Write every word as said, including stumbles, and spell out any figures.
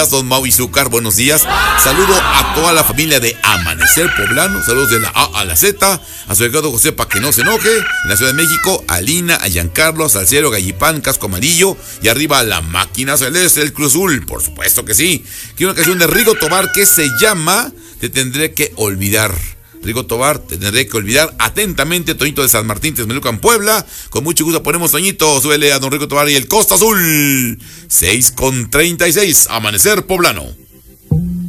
Don Mau Izúcar, buenos días. Saludo a toda la familia de Amanecer Poblano. Saludos de la A a la Z. A su legado José para que no se enoje. En la Ciudad de México, a Lina, a Giancarlo, a Salcero, Gallipán, Casco Amarillo. Y arriba a la máquina celeste, el Cruz Azul. Por supuesto que sí. Quiero una canción de Rigo Tobar que se llama Te tendré que olvidar. Rigo Tobar, te tendré que olvidar. Atentamente, Toñito de San Martín, Texmelucan, Puebla. Con mucho gusto ponemos, Toñito. Suele a don Rigo Tobar y el Costa Azul. seis con treinta y seis. Amanecer Poblano.